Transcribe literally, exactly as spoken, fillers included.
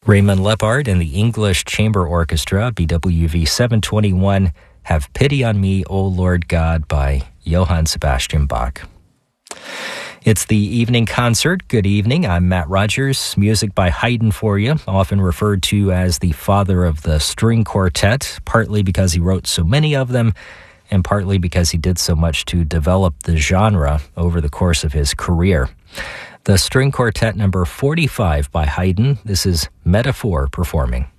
Raymond Lepard and the English Chamber Orchestra, B W V seven twenty-one, Have Pity on Me, O Lord God, by Johann Sebastian Bach. It's the evening concert. Good evening. I'm Matt Rogers. Music by Haydn for you, often referred to as the father of the string quartet, partly because he wrote so many of them, and partly because he did so much to develop the genre over the course of his career. The string quartet number forty-five by Haydn. This is Metaphor performing.